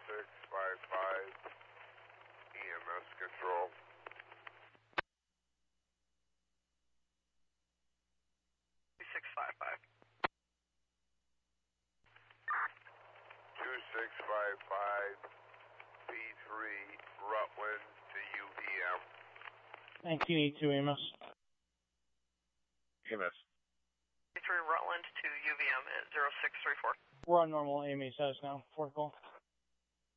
0655 EMS control. 2655. 2655 P3 Rutland to UVM. 1982 EMS. EMS. P3 Rutland to UVM at 0634. We're on normal AMA status now. 4th call.